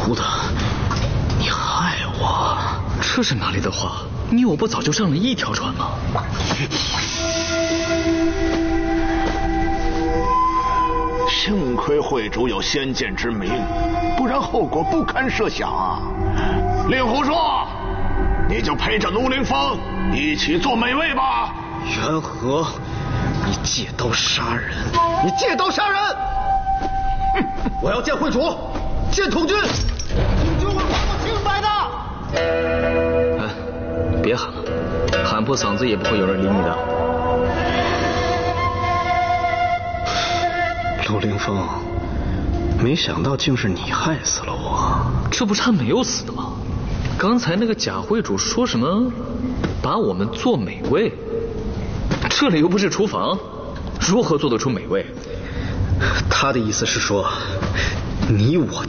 图的，你害我？ 这是哪里的话？你我不早就上了一条船吗？ 幸亏会主有先见之明，不然后果不堪设想啊！令狐说，你就陪着陆凌风一起做美味吧。 元和，你借刀杀人！你借刀杀人！我要见会主，见统军，统军会还我清白的。 哎，别喊了，喊破嗓子也不会有人理你的。 陆凌风，没想到竟是你害死了我。 这不是还没有死的吗？刚才那个贾会主说什么把我们做美味，这里又不是厨房，如何做得出美味？ 他的意思是说，你我